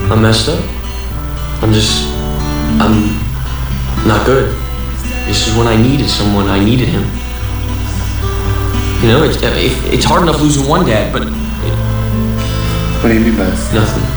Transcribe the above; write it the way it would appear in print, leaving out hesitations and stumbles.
I'm messed up. I'm not good. This is when I needed someone. I needed him. You know, it's hard enough losing one dad, but... What do you mean by this? Nothing.